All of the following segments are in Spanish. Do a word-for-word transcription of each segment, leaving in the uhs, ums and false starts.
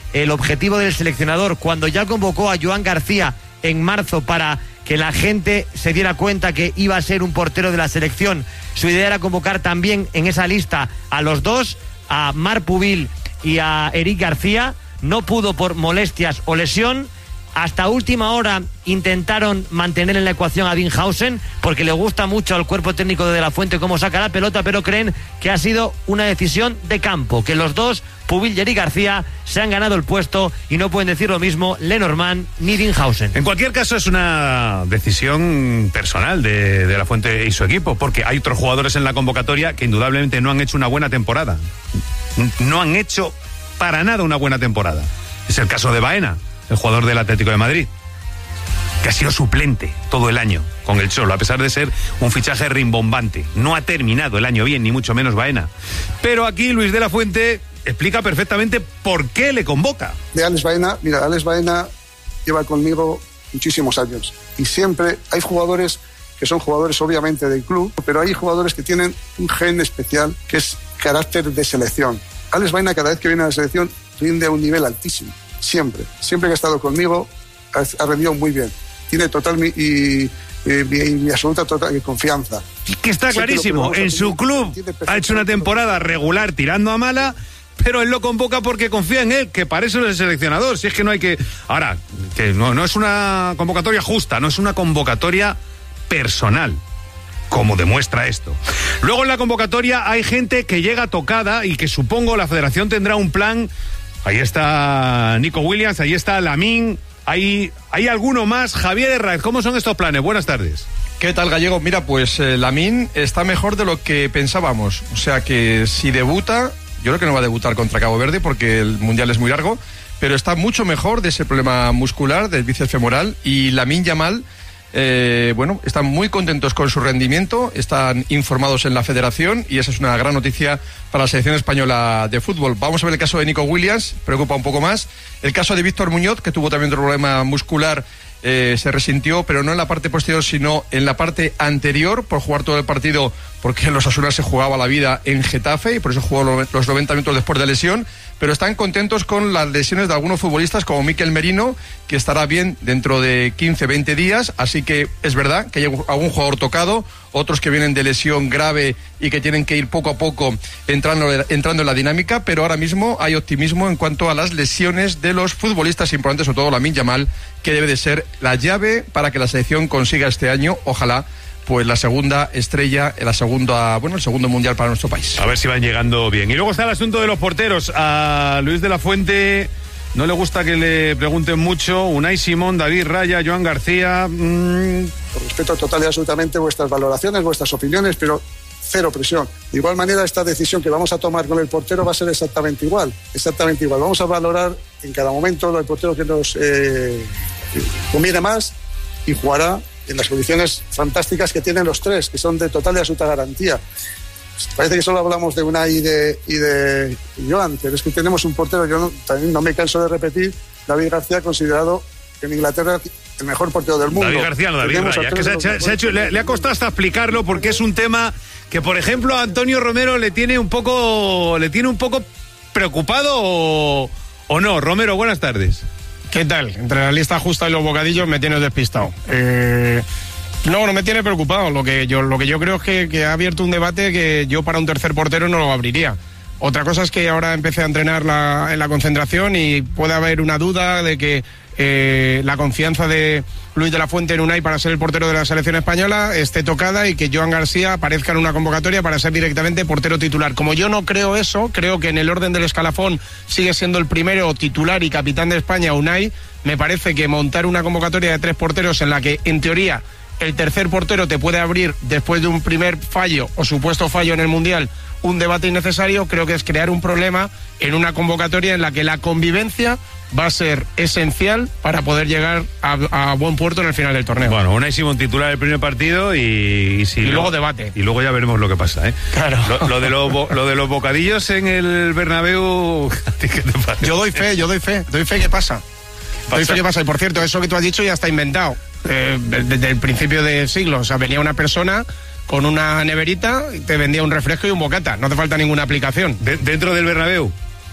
el objetivo del seleccionador. Cuando ya convocó a Joan García en marzo para que la gente se diera cuenta que iba a ser un portero de la selección, su idea era convocar también en esa lista a los dos, a Marc Pubil y a Eric García. No pudo por molestias o lesión. Hasta última hora intentaron mantener en la ecuación a Dinhausen porque le gusta mucho al cuerpo técnico de De La Fuente cómo saca la pelota, pero creen que ha sido una decisión de campo, que los dos, Pubil y Eric García, se han ganado el puesto y no pueden decir lo mismo Lenormand ni Dinhausen. En cualquier caso es una decisión personal de, de La Fuente y su equipo, porque hay otros jugadores en la convocatoria que indudablemente no han hecho una buena temporada. No han hecho para nada una buena temporada. Es el caso de Baena, el jugador del Atlético de Madrid, que ha sido suplente todo el año con el Cholo, a pesar de ser un fichaje rimbombante. No ha terminado el año bien, ni mucho menos Baena. Pero aquí Luis de la Fuente explica perfectamente por qué le convoca. De Alex Baena, mira, Alex Baena lleva conmigo muchísimos años y siempre hay jugadores que son jugadores obviamente del club, pero hay jugadores que tienen un gen especial que es carácter de selección. Alex Baena cada vez que viene a la selección rinde a un nivel altísimo. Siempre, siempre que ha estado conmigo ha, ha rendido muy bien. Tiene total mi, y, y, mi, y mi absoluta total confianza. Y que está clarísimo, en su club ha hecho una temporada regular tirando a mala, pero él lo convoca porque confía en él, que para eso es el seleccionador. Si es que no hay que... Ahora, que no, no es una convocatoria justa, no es una convocatoria personal, como demuestra esto. Luego en la convocatoria hay gente que llega tocada y que supongo la federación tendrá un plan. Ahí está Nico Williams, ahí está Lamine, hay, hay alguno más. Javier Herraiz, ¿cómo son estos planes? Buenas tardes. ¿Qué tal, Gallego? Mira, pues eh, Lamine está mejor de lo que pensábamos. O sea que si debuta, yo creo que no va a debutar contra Cabo Verde porque el Mundial es muy largo, pero está mucho mejor de ese problema muscular, del bíceps femoral. Y Lamine Yamal, eh, bueno, están muy contentos con su rendimiento, están informados en la federación y esa es una gran noticia para la selección española de fútbol. Vamos a ver el caso de Nico Williams, preocupa un poco más. El caso de Víctor Muñoz, que tuvo también otro problema muscular, eh, se resintió, pero no en la parte posterior, sino en la parte anterior, por jugar todo el partido, porque en los Osasuna se jugaba la vida en Getafe y por eso jugó los noventa minutos después de lesión. Pero están contentos con las lesiones de algunos futbolistas como Mikel Merino, que estará bien dentro de quince, veinte días, así que es verdad que hay algún jugador tocado, otros que vienen de lesión grave y que tienen que ir poco a poco entrando, entrando en la dinámica, pero ahora mismo hay optimismo en cuanto a las lesiones de los futbolistas importantes, sobre todo Lamine Yamal, que debe de ser la llave para que la selección consiga este año, ojalá, pues la segunda estrella, la segunda, bueno, el segundo mundial para nuestro país. A ver si van llegando bien. Y luego está el asunto de los porteros. A Luis de la Fuente no le gusta que le pregunten mucho. Unai Simón, David Raya, Joan García. Mmm... Respeto total y absolutamente vuestras valoraciones, vuestras opiniones, pero cero presión. De igual manera, esta decisión que vamos a tomar con el portero va a ser exactamente igual. Exactamente igual. Vamos a valorar en cada momento el portero que nos eh, conviene más y jugará en las condiciones fantásticas que tienen los tres, que son de total y absoluta garantía. Parece que solo hablamos de Unai y de, y de Joan, pero es que tenemos un portero, yo no, también no me canso de repetir, David García, considerado en Inglaterra el mejor portero del mundo. David García, no, David Raya, que se, se, se ha hecho, le, le ha costado hasta explicarlo porque es un tema que, por ejemplo, a Antonio Romero le tiene un poco, le tiene un poco preocupado o, o no. Romero, buenas tardes. ¿Qué tal? Entre la lista justa y los bocadillos me tienes despistado. Eh, no, no me tiene preocupado. Lo que yo, lo que yo creo es que, que ha abierto un debate que yo para un tercer portero no lo abriría. Otra cosa es que ahora empecé a entrenar la, en la concentración y puede haber una duda de que eh, la confianza de Luis de la Fuente en Unai para ser el portero de la selección española esté tocada y que Joan García aparezca en una convocatoria para ser directamente portero titular. Como yo no creo eso, creo que en el orden del escalafón sigue siendo el primero titular y capitán de España Unai. Me parece que montar una convocatoria de tres porteros en la que, en teoría, el tercer portero te puede abrir después de un primer fallo o supuesto fallo en el Mundial un debate innecesario, creo que es crear un problema en una convocatoria en la que la convivencia va a ser esencial para poder llegar a, a buen puerto en el final del torneo. Bueno, Unai Simón titular el primer partido y, y, si y lo, luego debate. Y luego ya veremos lo que pasa, ¿eh? Claro. Lo, lo, de, lo, lo de los bocadillos en el Bernabéu, ¿qué te parece? Yo doy fe, yo doy fe, doy fe que pasa. Doy fe que pasa. Y por cierto, eso que tú has dicho ya está inventado. Eh, desde el principio del siglo. O sea, venía una persona con una neverita y te vendía un refresco y un bocata. No hace falta ninguna aplicación. De, ¿Dentro del Bernabéu?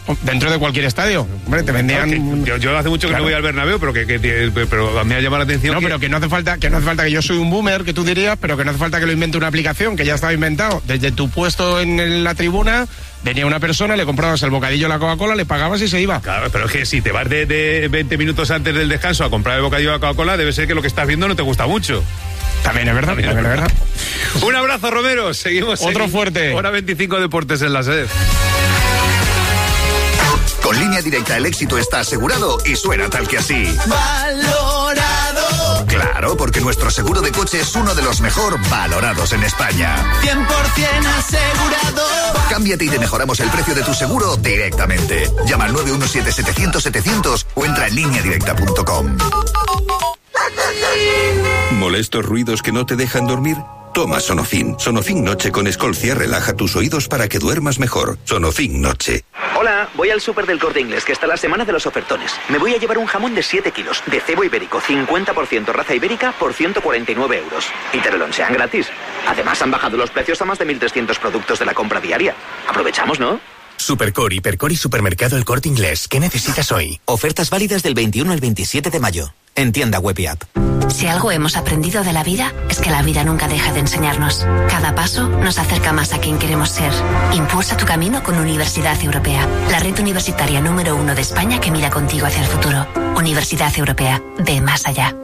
Dentro de cualquier estadio. Hombre, te vendían... No, que, yo, yo hace mucho que claro. no voy al Bernabéu, pero que, que, que pero a mí me ha llamado la atención. No, que... pero que no hace falta, que no hace falta que yo soy un boomer, que tú dirías, pero que no hace falta que lo invente una aplicación, que ya estaba inventado. Desde tu puesto en la tribuna, venía una persona, le comprabas el bocadillo de la Coca-Cola, le pagabas y se iba. Claro, pero es que si te vas de, de veinte minutos antes del descanso a comprar el bocadillo de la Coca-Cola, debe ser que lo que estás viendo no te gusta mucho. También es verdad, también, también es verdad. Un abrazo, Romero. Seguimos. Otro seguimos. fuerte. Hora veinticinco Deportes en la SER. Con Línea Directa el éxito está asegurado y suena tal que así. Valorado. Claro, porque nuestro seguro de coche es uno de los mejor valorados en España. cien por ciento asegurado. Cámbiate y te mejoramos el precio de tu seguro directamente. Llama al nueve uno siete, setecientos, setecientos o entra en línea directa punto com. ¿Molestos ruidos que no te dejan dormir? Toma Sonofin. Sonofin Noche con Escolcia relaja tus oídos para que duermas mejor. Sonofin Noche. Hola, voy al súper del Corte Inglés, que está la semana de los ofertones. Me voy a llevar un jamón de siete kilos, de cebo ibérico, cincuenta por ciento raza ibérica, por ciento cuarenta y nueve euros. Y te lo lonchean gratis. Además, han bajado los precios a más de mil trescientos productos de la compra diaria. Aprovechamos, ¿no? Supercore, Hipercore y Supermercado El Corte Inglés. ¿Qué necesitas hoy? Ofertas válidas del veintiuno al veintisiete de mayo. En tienda web y app. Si algo hemos aprendido de la vida, es que la vida nunca deja de enseñarnos. Cada paso nos acerca más a quien queremos ser. Impulsa tu camino con Universidad Europea, la red universitaria número uno de España que mira contigo hacia el futuro. Universidad Europea, ve más allá.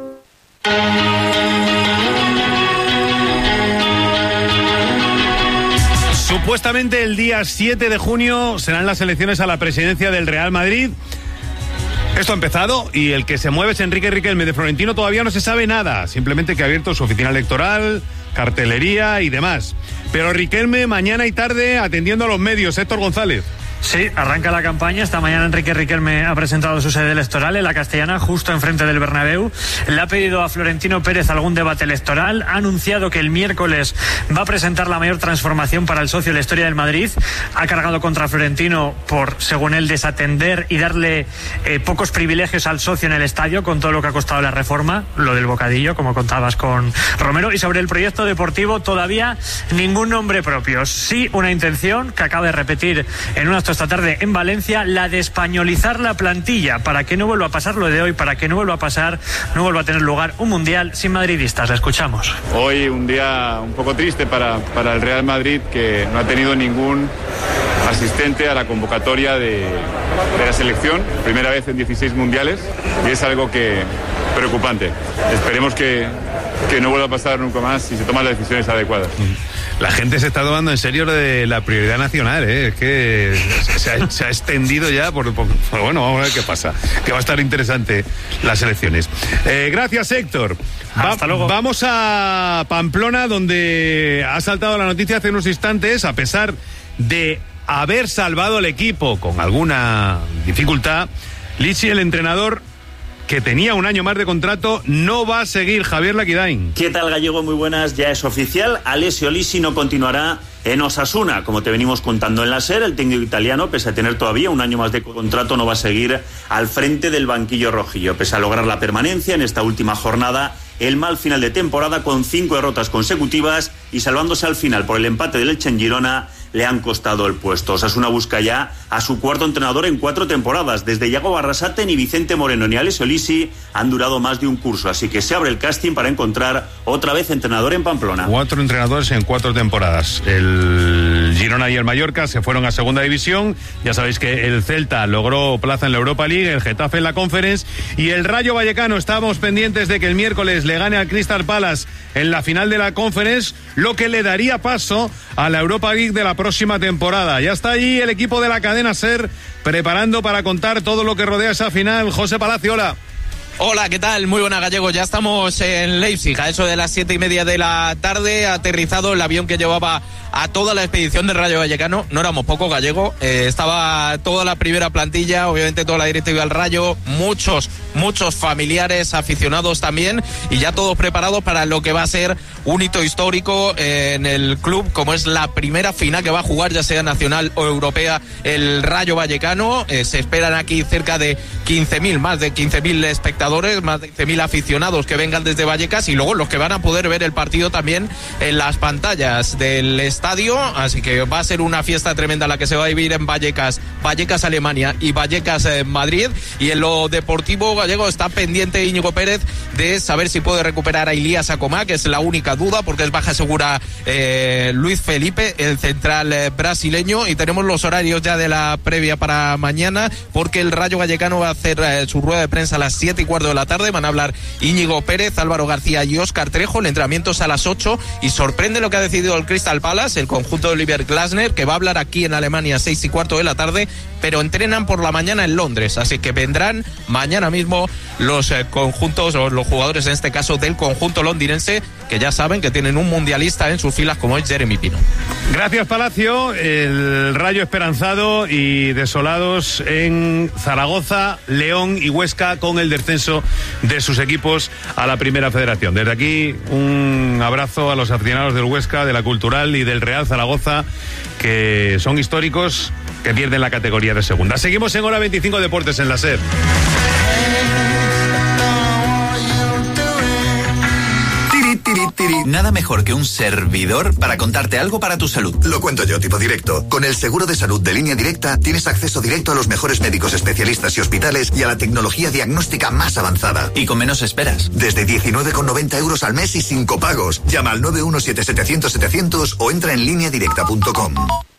Supuestamente el día siete de junio serán las elecciones a la presidencia del Real Madrid. Esto ha empezado y el que se mueve es Enrique Riquelme. De Florentino todavía no se sabe nada, simplemente que ha abierto su oficina electoral, cartelería y demás. Pero Riquelme mañana y tarde atendiendo a los medios. Héctor González. Sí, arranca la campaña. Esta mañana Enrique Riquelme ha presentado su sede electoral en la Castellana, justo enfrente del Bernabéu. Le ha pedido a Florentino Pérez algún debate electoral. Ha anunciado que el miércoles va a presentar la mayor transformación para el socio de la historia del Madrid. Ha cargado contra Florentino por, según él, desatender y darle eh, pocos privilegios al socio en el estadio, con todo lo que ha costado la reforma, lo del bocadillo, como contabas con Romero. Y sobre el proyecto deportivo, todavía ningún nombre propio. Sí, una intención que acaba de repetir en un acto esta tarde en Valencia, la de españolizar la plantilla, para que no vuelva a pasar lo de hoy, para que no vuelva a pasar, no vuelva a tener lugar un mundial sin madridistas. La escuchamos. Hoy un día un poco triste para, para el Real Madrid, que no ha tenido ningún asistente a la convocatoria de, de la selección, primera vez en dieciséis mundiales, y es algo que preocupante. Esperemos que, que no vuelva a pasar nunca más y se toman las decisiones adecuadas. La gente se está tomando en serio lo de la prioridad nacional, ¿eh? Es que se ha, se ha extendido ya por, por, por... Bueno, vamos a ver qué pasa, que va a estar interesante las elecciones. Eh, gracias, Héctor. Va, Hasta luego. Vamos a Pamplona, donde ha saltado la noticia hace unos instantes, a pesar de haber salvado el equipo con alguna dificultad, Lichi, el entrenador que tenía un año más de contrato, no va a seguir. Javier Laquidain. ¿Qué tal, Gallego? Muy buenas. Ya es oficial. Alessio Lici no continuará en Osasuna. Como te venimos contando en la SER, el técnico italiano, pese a tener todavía un año más de contrato, no va a seguir al frente del banquillo rojillo. Pese a lograr la permanencia en esta última jornada, el mal final de temporada con cinco derrotas consecutivas y salvándose al final por el empate del Elche en Girona, le han costado el puesto. Osasuna busca ya a su cuarto entrenador en cuatro temporadas. Desde Iago Barrasate, ni Vicente Moreno ni Alessio Lici han durado más de un curso, así que se abre el casting para encontrar otra vez entrenador en Pamplona. Cuatro entrenadores en cuatro temporadas. El Girona y el Mallorca se fueron a segunda división. Ya sabéis que el Celta logró plaza en la Europa League, el Getafe en la Conference y el Rayo Vallecano. Estábamos pendientes de que el miércoles le gane al Crystal Palace en la final de la Conference, lo que le daría paso a la Europa League de la próxima temporada. Ya está allí el equipo de la cadena SER preparando para contar todo lo que rodea esa final. José Palacio, hola. Hola, ¿qué tal? Muy buena, Gallego. Ya estamos en Leipzig, a eso de las siete y media de la tarde. Ha aterrizado el avión que llevaba a toda la expedición del Rayo Vallecano. No éramos pocos, Gallego. Eh, estaba toda la primera plantilla, obviamente toda la directiva del Rayo, muchos, muchos familiares, aficionados también, y ya todos preparados para lo que va a ser un hito histórico en el club, como es la primera final que va a jugar, ya sea nacional o europea, el Rayo Vallecano. Eh, se esperan aquí cerca de quince mil, más de quince mil espectadores, más de quince mil aficionados que vengan desde Vallecas y luego los que van a poder ver el partido también en las pantallas del estadio, así que va a ser una fiesta tremenda la que se va a vivir en Vallecas, Vallecas Alemania y Vallecas eh, Madrid. Y en lo deportivo gallego está pendiente Íñigo Pérez de saber si puede recuperar a Ilías Acomá, que es la única duda porque es baja segura eh, Luis Felipe, el central eh, brasileño, y tenemos los horarios ya de la previa para mañana porque el Rayo Vallecano va a hacer eh, su rueda de prensa a las siete y cuarto de la tarde, van a hablar Íñigo Pérez, Álvaro García y Óscar Trejo, el entrenamiento es a las ocho y sorprende lo que ha decidido el Crystal Palace, el conjunto de Oliver Glasner, que va a hablar aquí en Alemania a seis y cuarto de la tarde, pero entrenan por la mañana en Londres, así que vendrán mañana mismo los eh, conjuntos o los jugadores en este caso del conjunto londinense, que ya saben que tienen un mundialista en sus filas como es Jeremy Pino. Gracias, Palacio. El Rayo esperanzado y desolados en Zaragoza, León y Huesca con el descenso de sus equipos a la Primera Federación. Desde aquí un abrazo a los aficionados del Huesca, de la Cultural y del Real Zaragoza, que son históricos, que pierden la categoría de segunda. Seguimos en Hora veinticinco Deportes en la SER. Nada mejor que un servidor para contarte algo para tu salud. Lo cuento yo, tipo directo. Con el seguro de salud de Línea Directa tienes acceso directo a los mejores médicos especialistas y hospitales y a la tecnología diagnóstica más avanzada. Y con menos esperas. Desde diecinueve con noventa euros al mes y sin copagos. Llama al nueve uno siete siete cero cero setecientos o entra en línea directa punto com.